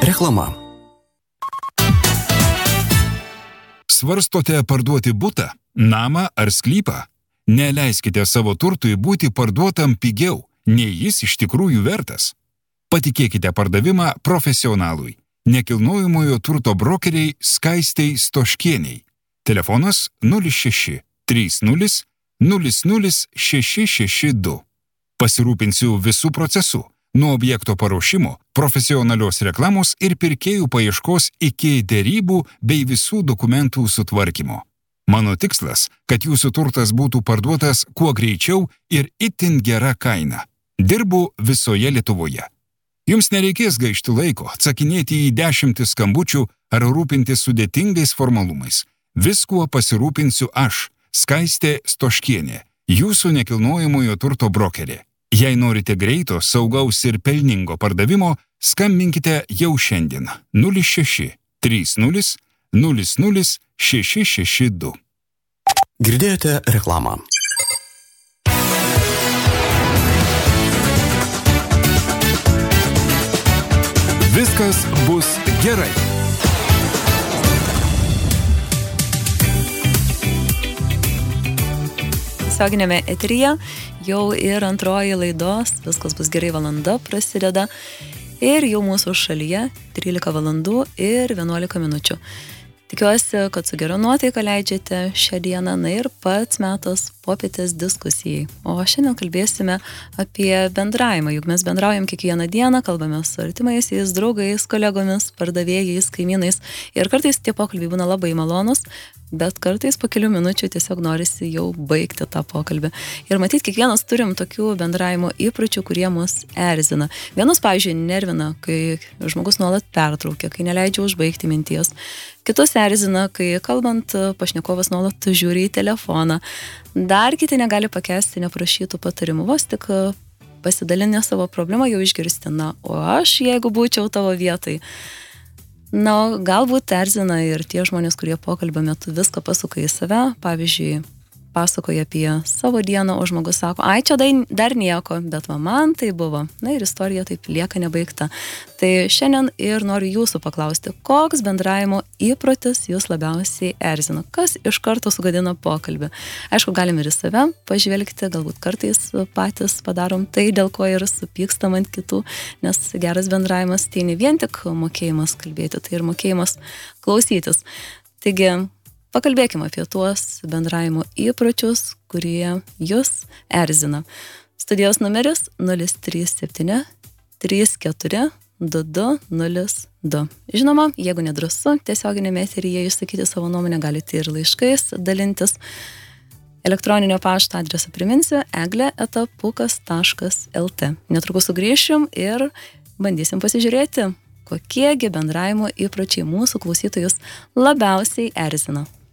Reklama. Svarstote parduoti butą, namą ar sklypą? Neleiskite savo turtui būti parduotam pigiau, nei jis iš tikrųjų vertas. Patikėkite pardavimą profesionalui, nekilnojamojo turto brokeriai Skaistei Stoškieniai. Telefonas 06 30 00 662. Pasirūpinsiu visų procesų, nuo objekto paruošimo, profesionalios reklamos ir pirkėjų paieškos iki derybų bei visų dokumentų sutvarkymo. Mano tikslas, kad jūsų turtas būtų parduotas kuo greičiau ir itin gera kaina. Dirbu visoje Lietuvoje. Jums nereikės gaišti laiko, atsakinėti į 10 skambučių ar rūpintis sudėtingais formalumais. Viskuo pasirūpinsiu aš, Skaistė Stoškienė, jūsų nekilnojamojo turto brokerė. Jei norite greito, saugaus ir pelningo pardavimo, skambinkite jau šiandien 06 30 00 662. Girdėjote reklamą. Viskas bus gerai. Tiesioginėme eteryje jau ir antroji laidos Viskas bus gerai valanda prasideda ir jau mūsų šalyje 13 valandų ir 11 minučių. Tikiuosi, kad su gera nuotaika leidžiate šią dieną, na ir pats metas popietės diskusijai. O šiandien kalbėsime apie bendravimą, juk mes bendraujam kiekvieną dieną, kalbame su artimaisiais, draugais, kolegomis, pardavėjais, kaimynais ir kartais tie pokalbiai būna labai malonus, bet kartais po kelių minučių tiesiog norisi jau baigti tą pokalbį. Ir matyt, kiekvienas turim tokių bendravimo įpročių, kurie mus erzina. Vienus, pavyzdžiui, nervina, kai žmogus nuolat pertraukia, kai neleidžia užbaigti minties. Kitus erzina, kai kalbant, pašnekovas nuolat žiūri į telefoną. Dar kiti negali pakęsti neprašytų patarimų, vos tik pasidalinę savo problemą jau išgirsti. Na, o aš, jeigu būčiau tavo vietai, na, galbūt erzina ir tie žmonės, kurie pokalbio metu viską pasuka į save, pavyzdžiui, pasakoja apie savo dieną, o žmogus sako, ai, čia dar nieko, bet va man tai buvo. Na ir istorija taip lieka nebaigta. Tai šiandien ir noriu jūsų paklausti, koks bendravimo įprotis jūs labiausiai erzina, kas iš karto sugadina pokalbį. Aišku, galim ir į save pažvelgti, galbūt kartais patys padarom tai, dėl ko ir supykstam ant kitų, nes geras bendravimas tai ne vien tik mokėjimas kalbėti, tai ir mokėjimas klausytis. Taigi, pakalbėkime apie tuos bendravimo įpročius, kurie jūs erzina. Studijos numeris 037 34 2202. Žinoma, jeigu nedrąsu, tiesioginėme eteryje išsakyti savo nuomonę galite ir laiškais dalintis. Elektroninio pašto adresą priminsiu egle@pukas.lt. Netrukus sugrįšim ir bandysim pasižiūrėti, kokiegi bendravimo įpročiai mūsų klausytojus labiausiai erzina.